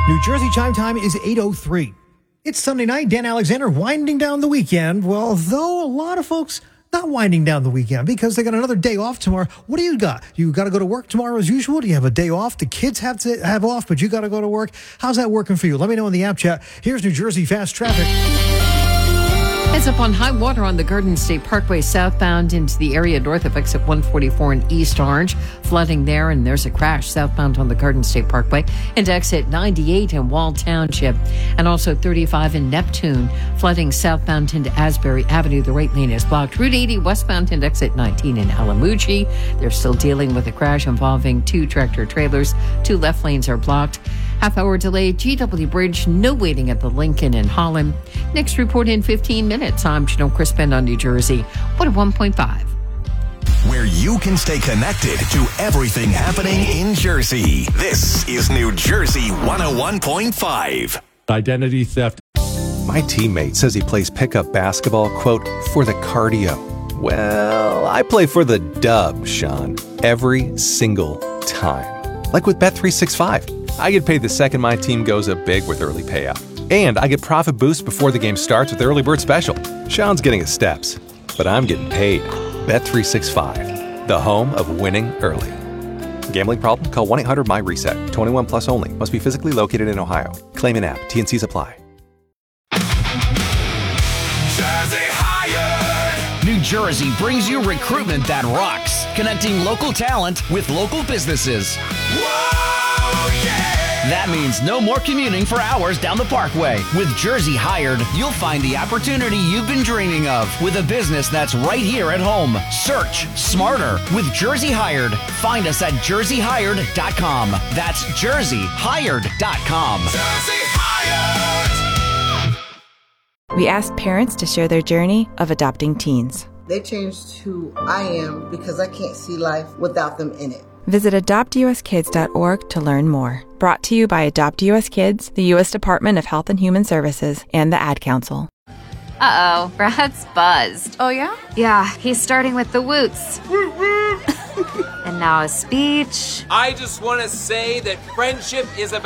New Jersey chime time is 8:03. It's Sunday night. Dan Alexander winding down the weekend. Well, though a lot of folks not winding down the weekend because they got another day off tomorrow. What do you got? You got to go to work tomorrow as usual? Do you have a day off? The kids have to have off, but you got to go to work. How's that working for you? Let me know in the app chat. Here's New Jersey Fast Traffic. Heads up on high water on the Garden State Parkway southbound into the area north of exit 144 in East Orange. Flooding there, and there's a crash southbound on the Garden State Parkway into exit 98 in Wall Township. And also 35 in Neptune. Flooding southbound into Asbury Avenue. The right lane is blocked. Route 80 westbound into exit 19 in Alamucci. They're still dealing with a crash involving two tractor trailers. Two left lanes are blocked. Half-hour delay, GW Bridge, no waiting at the Lincoln in Holland. Next report in 15 minutes. I'm Janelle Crispin on New Jersey, 101.5. Where you can stay connected to everything happening in Jersey. This is New Jersey 101.5. Identity theft. My teammate says he plays pickup basketball, quote, for the cardio. Well, I play for the dub, Sean, every single time. Like with Bet365. I get paid the second my team goes up big with early payout. And I get profit boosts before the game starts with Early Bird Special. Sean's getting his steps, but I'm getting paid. Bet365, the home of winning early. Gambling problem? Call 1-800-MY-RESET. 21 plus only. Must be physically located in Ohio. Claim in app. T&Cs apply. Jersey Hired. New Jersey brings you recruitment that rocks, connecting local talent with local businesses. Whoa, yeah! That means no more commuting for hours down the Parkway. With Jersey Hired, you'll find the opportunity you've been dreaming of with a business that's right here at home. Search smarter with Jersey Hired. Find us at jerseyhired.com. That's jerseyhired.com. Jersey Hired. We asked parents to share their journey of adopting teens. They changed who I am because I can't see life without them in it. Visit adoptuskids.org to learn more. Brought to you by Adopt US Kids, the U.S. Department of Health and Human Services, and the Ad Council. Uh-oh, Brad's buzzed. Oh, yeah? Yeah, he's starting with the woots. And now a speech. I just want to say that friendship is about